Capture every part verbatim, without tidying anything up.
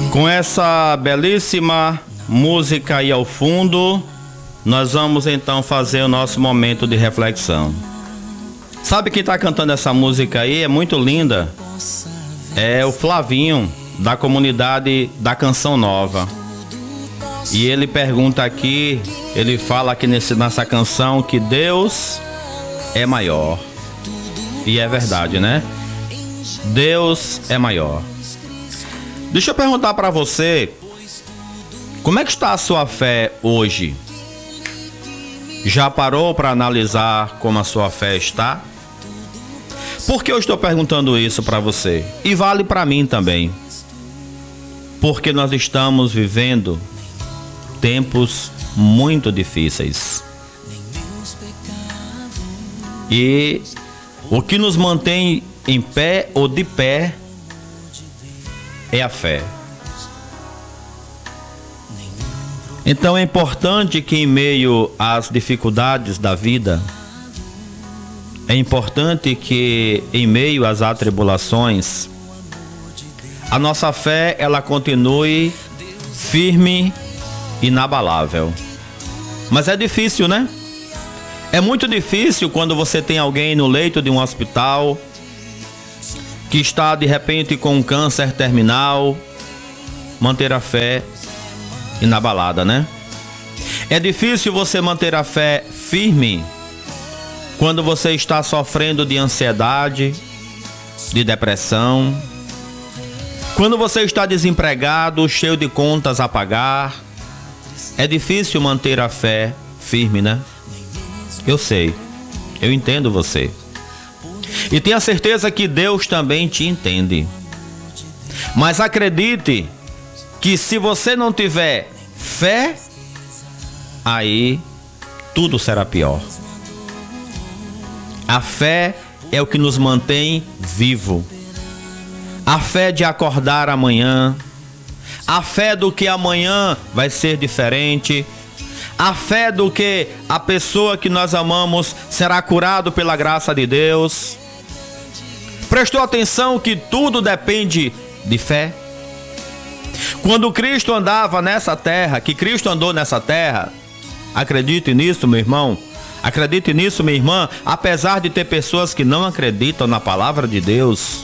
Com essa belíssima música aí ao fundo, nós vamos então fazer o nosso momento de reflexão. Sabe quem está cantando essa música aí? É muito linda. É o Flavinho, da comunidade da Canção Nova. E ele pergunta aqui, ele fala aqui nesse, nessa canção que Deus é maior. E é verdade, né? Deus é maior. Deixa eu perguntar para você, como é que está a sua fé hoje? Já parou para analisar como a sua fé está? Por que eu estou perguntando isso para você? E vale para mim também. Porque nós estamos vivendo tempos muito difíceis. E o que nos mantém em pé ou de pé é a fé. Então é importante que em meio às dificuldades da vida, é importante que em meio às atribulações, a nossa fé ela continue firme, inabalável. Mas é difícil, né? É muito difícil quando você tem alguém no leito de um hospital que está de repente com um câncer terminal, manter a fé inabalada, né? É difícil você manter a fé firme quando você está sofrendo de ansiedade, de depressão, quando você está desempregado, cheio de contas a pagar. É difícil manter a fé firme, né? Eu sei, eu entendo você. E tenha certeza que Deus também te entende. Mas acredite que se você não tiver fé, aí tudo será pior. A fé é o que nos mantém vivo. A fé de acordar amanhã. A fé do que amanhã vai ser diferente. A fé do que a pessoa que nós amamos será curado pela graça de Deus. Prestou atenção que tudo depende de fé? Quando Cristo andava nessa terra, que Cristo andou nessa terra, acredite nisso, meu irmão, acredite nisso, minha irmã, apesar de ter pessoas que não acreditam na palavra de Deus,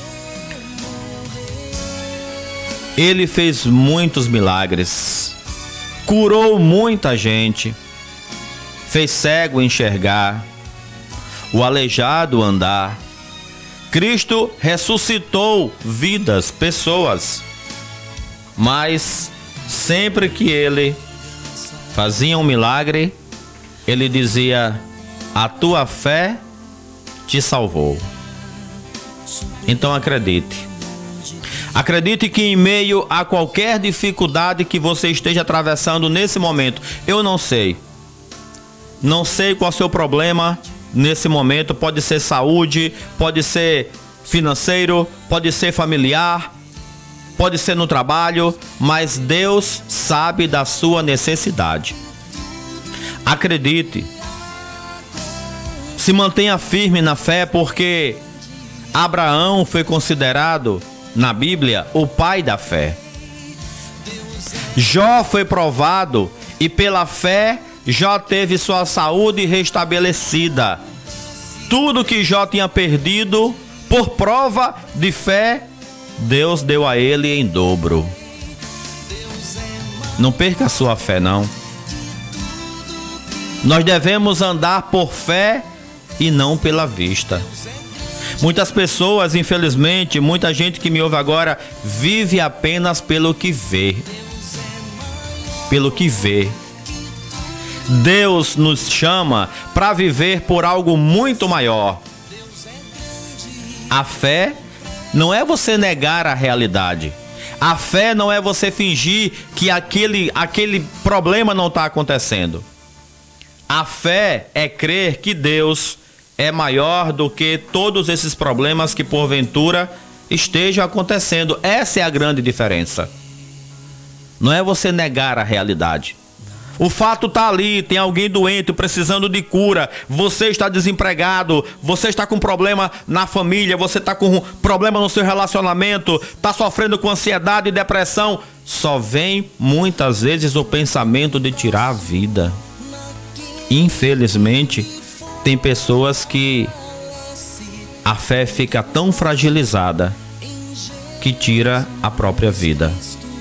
Ele fez muitos milagres, curou muita gente, fez cego enxergar, o aleijado andar. Cristo ressuscitou vidas, pessoas, mas sempre que Ele fazia um milagre, Ele dizia: a tua fé te salvou. Então acredite. Acredite que em meio a qualquer dificuldade que você esteja atravessando nesse momento, eu não sei. Não sei qual é o seu problema nesse momento. Pode ser saúde, pode ser financeiro, pode ser familiar, pode ser no trabalho, mas Deus sabe da sua necessidade. Acredite. Se mantenha firme na fé, porque Abraão foi considerado na Bíblia o pai da fé. Jó foi provado e pela fé Jó teve sua saúde restabelecida. Tudo que Jó tinha perdido, por prova de fé, Deus deu a ele em dobro. Não perca a sua fé, não. Nós devemos andar por fé e não pela vista. Muitas pessoas, infelizmente, muita gente que me ouve agora, vive apenas pelo que vê. Pelo que vê. Deus nos chama para viver por algo muito maior. A fé não é você negar a realidade. A fé não é você fingir que aquele, aquele problema não está acontecendo. A fé é crer que Deus é maior do que todos esses problemas que porventura estejam acontecendo. Essa é a grande diferença. Não é você negar a realidade. O fato está ali, tem alguém doente, precisando de cura, você está desempregado, você está com problema na família, você está com problema no seu relacionamento, está sofrendo com ansiedade e depressão. Só vem muitas vezes o pensamento de tirar a vida. Infelizmente, tem pessoas que a fé fica tão fragilizada que tira a própria vida.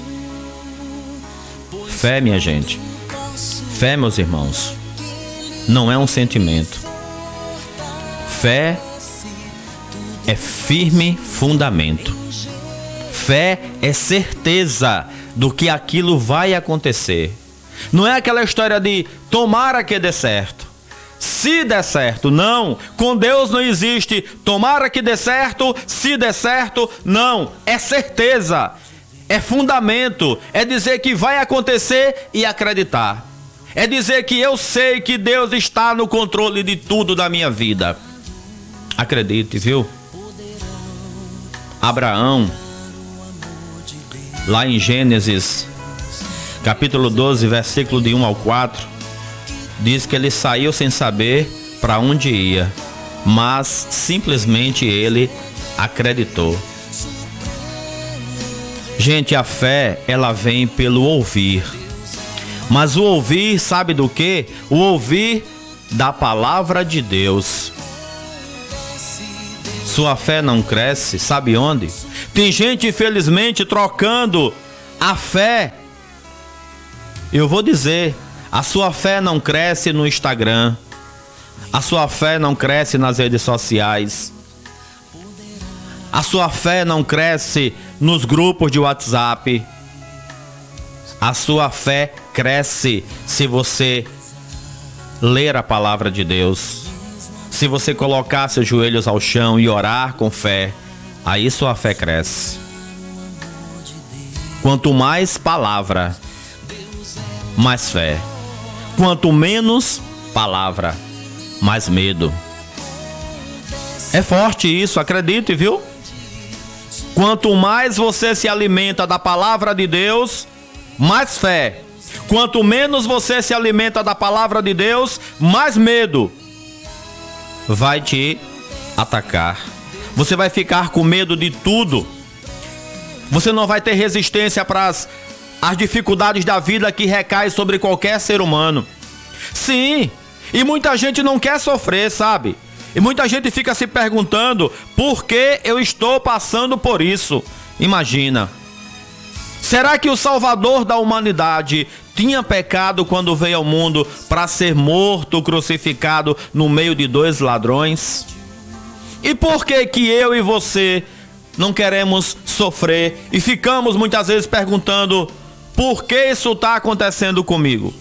Fé, minha gente, fé, meus irmãos, não é um sentimento. Fé é firme fundamento. Fé é certeza do que aquilo vai acontecer. Não é aquela história de tomara que dê certo. Se der certo, não. Com Deus não existe tomara que dê certo, se der certo, não. É certeza, é fundamento, é dizer que vai acontecer e acreditar. É dizer que eu sei que Deus está no controle de tudo da minha vida. Acredite, viu? Abraão, lá em Gênesis, capítulo doze, versículo de um ao quatro, diz que ele saiu sem saber para onde ia, mas simplesmente ele acreditou. Gente, a fé, ela vem pelo ouvir. Mas o ouvir, sabe do quê? O ouvir da palavra de Deus. Sua fé não cresce, sabe onde? Tem gente, infelizmente, trocando a fé. Eu vou dizer, a sua fé não cresce no Instagram. A sua fé não cresce nas redes sociais. A sua fé não cresce nos grupos de WhatsApp. A sua fé cresce se você ler a palavra de Deus. Se você colocar seus joelhos ao chão e orar com fé, aí sua fé cresce. Quanto mais palavra, mais fé. Quanto menos palavra, mais medo. É forte isso, acredite, viu? Quanto mais você se alimenta da palavra de Deus, mais fé. Quanto menos você se alimenta da palavra de Deus, mais medo vai te atacar. Você vai ficar com medo de tudo. Você não vai ter resistência para as, as dificuldades da vida que recaem sobre qualquer ser humano. Sim, e muita gente não quer sofrer, sabe? E muita gente fica se perguntando por que eu estou passando por isso. Imagina. Será que o Salvador da humanidade tinha pecado quando veio ao mundo para ser morto, crucificado no meio de dois ladrões? E por que que eu e você não queremos sofrer e ficamos muitas vezes perguntando por que isso está acontecendo comigo?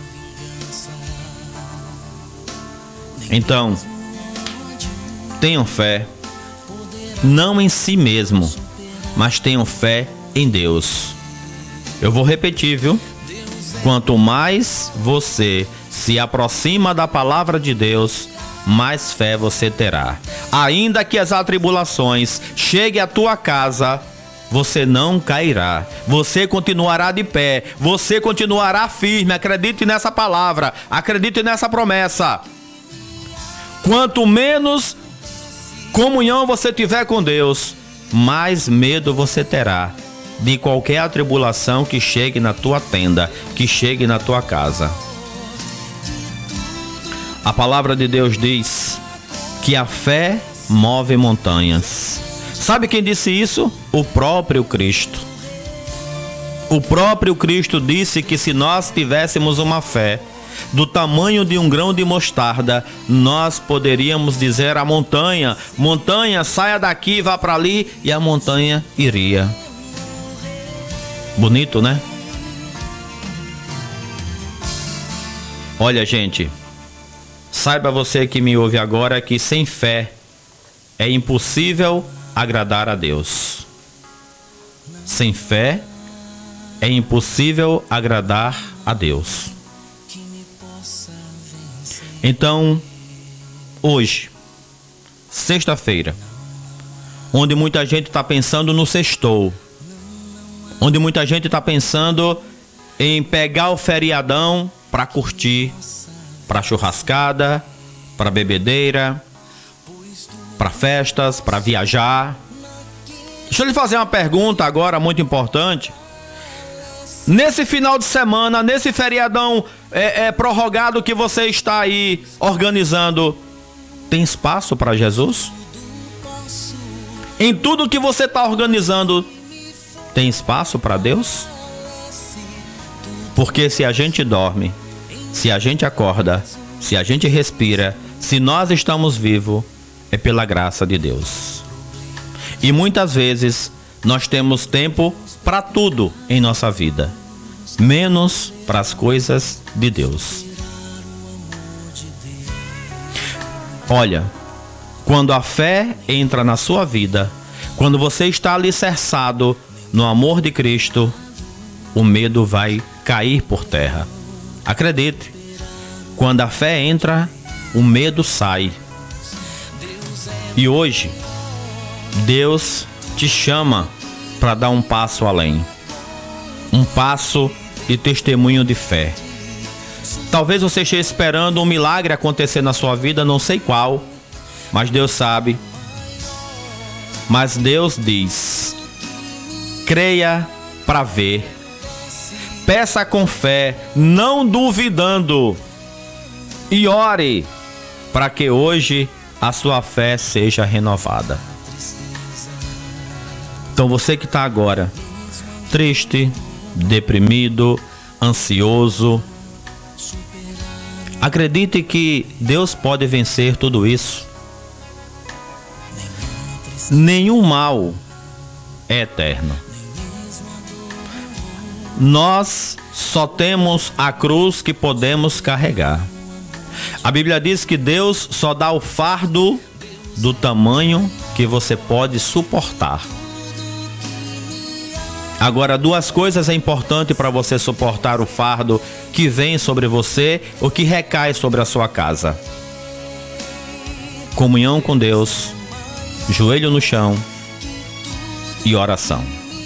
Então, tenham fé, não em si mesmo, mas tenham fé em Deus. Eu vou repetir, viu? Quanto mais você se aproxima da palavra de Deus, mais fé você terá. Ainda que as atribulações cheguem à tua casa, você não cairá. Você continuará de pé. Você continuará firme. Acredite nessa palavra. Acredite nessa promessa. Quanto menos comunhão você tiver com Deus, mais medo você terá de qualquer atribulação que chegue na tua tenda, que chegue na tua casa. A palavra de Deus diz que a fé move montanhas. Sabe quem disse isso? O próprio Cristo. O próprio Cristo disse que se nós tivéssemos uma fé do tamanho de um grão de mostarda, nós poderíamos dizer à montanha: montanha, saia daqui, vá para ali, e a montanha iria. Bonito, né? Olha, gente, saiba você que me ouve agora que sem fé é impossível agradar a Deus. Sem fé é impossível agradar a Deus. Então, hoje, sexta-feira, onde muita gente está pensando no sextou, onde muita gente está pensando em pegar o feriadão para curtir, para churrascada, para bebedeira, para festas, para viajar. Deixa eu lhe fazer uma pergunta agora muito importante. Nesse final de semana, nesse feriadão é, é, prorrogado que você está aí organizando, tem espaço para Jesus? Em tudo que você está organizando, tem espaço para Deus? Porque se a gente dorme, se a gente acorda, se a gente respira, se nós estamos vivos, é pela graça de Deus. E muitas vezes nós temos tempo para tudo em nossa vida, menos para as coisas de Deus. Olha, quando a fé entra na sua vida, quando você está alicerçado no amor de Cristo, o medo vai cair por terra. Acredite, quando a fé entra, o medo sai. E hoje, Deus te chama para dar um passo além. Um passo de testemunho de fé. Talvez você esteja esperando um milagre acontecer na sua vida, não sei qual, mas Deus sabe. Mas Deus diz: creia para ver. Peça com fé, não duvidando. E ore para que hoje a sua fé seja renovada. Então você que está agora triste, deprimido, ansioso, acredite que Deus pode vencer tudo isso. Nenhum mal é eterno. Nós só temos a cruz que podemos carregar. A Bíblia diz que Deus só dá o fardo do tamanho que você pode suportar. Agora, duas coisas é importante para você suportar o fardo que vem sobre você ou que recai sobre a sua casa: comunhão com Deus, joelho no chão e oração.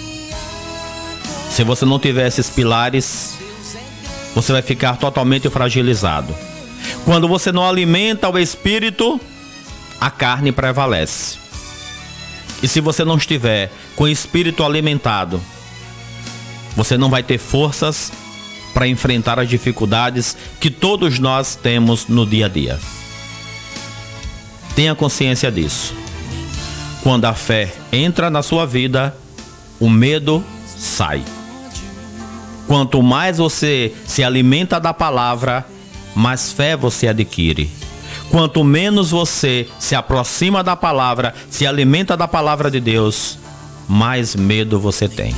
Se você não tiver esses pilares, você vai ficar totalmente fragilizado. Quando você não alimenta o espírito, a carne prevalece. E se você não estiver com o espírito alimentado, você não vai ter forças para enfrentar as dificuldades que todos nós temos no dia a dia. Tenha consciência disso. Quando a fé entra na sua vida, o medo sai. Quanto mais você se alimenta da palavra, mais fé você adquire. Quanto menos você se aproxima da palavra, se alimenta da palavra de Deus, mais medo você tem.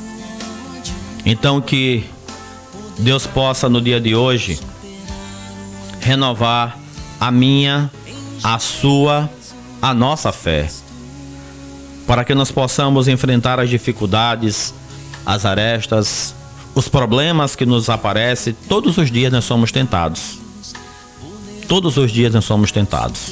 Então que Deus possa no dia de hoje renovar a minha, a sua, a nossa fé, para que nós possamos enfrentar as dificuldades, as arestas, os problemas que nos aparecem. Todos os dias nós somos tentados. Todos os dias nós somos tentados.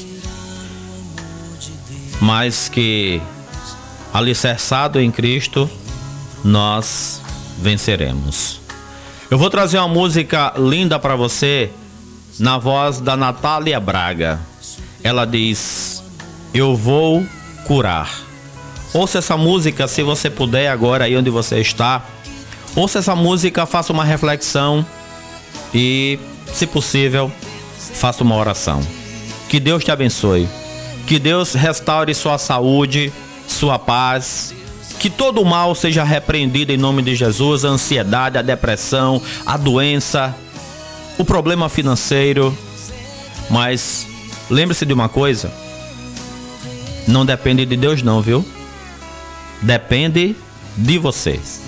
Mas que, alicerçado em Cristo, nós venceremos. Eu vou trazer uma música linda para você, na voz da Natália Braga. Ela diz: eu vou curar. Ouça essa música se você puder agora aí onde você está. Ouça essa música, faça uma reflexão e, se possível, faça uma oração. Que Deus te abençoe. Que Deus restaure sua saúde, sua paz. Que todo o mal seja repreendido em nome de Jesus. A ansiedade, a depressão, a doença, o problema financeiro. Mas lembre-se de uma coisa: não depende de Deus não, viu? Depende de você.